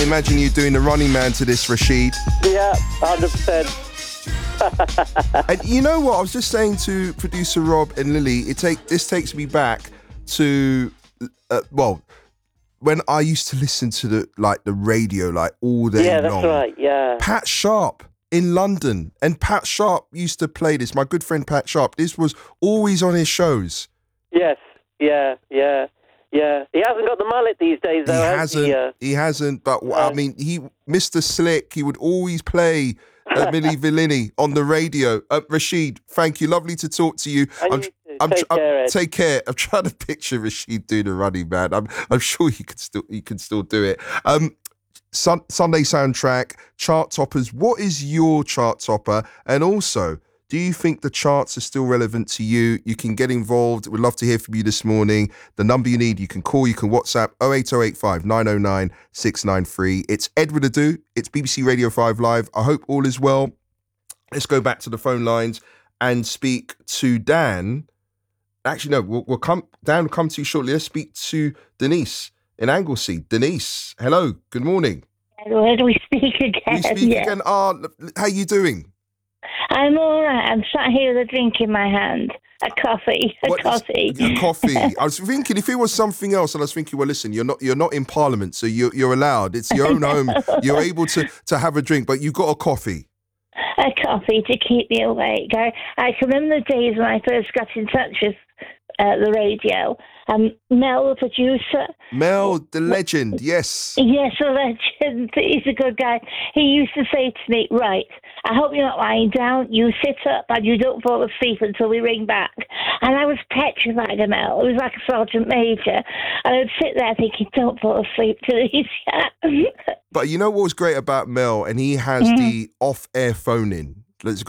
Imagine you doing the Running Man to this, Rashid. Yeah, 100%. And you know what? I was just saying to producer Rob and Lily, this takes me back to, when I used to listen to the radio all day long. Yeah, that's right, yeah. Pat Sharp in London. And Pat Sharp used to play this. My good friend Pat Sharp, this was always on his shows. Yes, yeah. He hasn't got the mullet these days, though, has he? He hasn't, but I mean, Mr. Slick, he would always play Milli Vanilli on the radio. Rashid, thank you. Lovely to talk to you. Take care. I'm trying to picture Rashid doing the Running Man. I'm sure you can still do it. Sunday soundtrack, chart toppers. What is your chart topper? And also, do you think the charts are still relevant to you? You can get involved. We'd love to hear from you this morning. The number you need, you can call, you can WhatsApp 08085 909 693. It's Edward Adu. It's BBC Radio 5 Live. I hope all is well. Let's go back to the phone lines and speak to Dan. Actually, no, Dan will come to you shortly. Let's speak to Denise in Anglesey. Denise, hello, good morning. Where do we speak again? We speak again. How you doing? I'm all right. I'm sat here with a drink in my hand. A coffee. A coffee. I was thinking if it was something else, and I was thinking, well, listen, you're not in Parliament, so you're allowed. It's your own home. You're able to have a drink, but you've got a coffee. A coffee to keep me awake. I can remember the days when I first got in touch with the radio. Mel, the producer. Mel, the legend, yes. Yes, the legend. He's a good guy. He used to say to me, right, I hope you're not lying down. You sit up and you don't fall asleep until we ring back. And I was petrified of Mel. It was like a sergeant major. And I'd sit there thinking, don't fall asleep till he's... But you know what was great about Mel? And he has the off-air phone-in. Let's go